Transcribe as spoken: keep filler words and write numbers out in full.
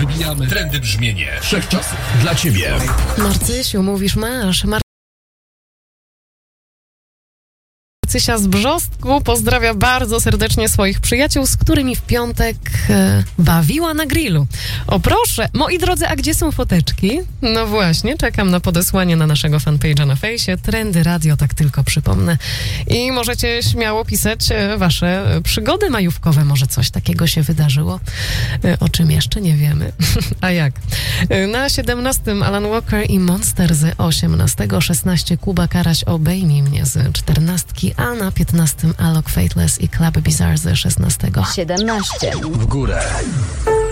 Wybijamy trendy brzmienie wszechczasów dla Ciebie. Marcysiu, mówisz masz. Mar- Marcysia z Brzostku pozdrawia bardzo serdecznie swoich przyjaciół, z którymi w piątek e, bawiła na grillu. O proszę, moi drodzy, a gdzie są foteczki? No właśnie, czekam na podesłanie na naszego fanpage'a na fejsie. Trendy Radio, tak tylko przypomnę. I możecie śmiało pisać e, wasze przygody majówkowe. Może coś takiego się wydarzyło, e, o czym jeszcze nie wiemy. A jak? E, na siedemnastym Alan Walker i Monster z osiemnastego, szesnaście Kuba Karaś Obejmij mnie z czternastki, a na piętnastym Alok Fateless i Club Bizarre z szesnastego. siedemnaście. W górę.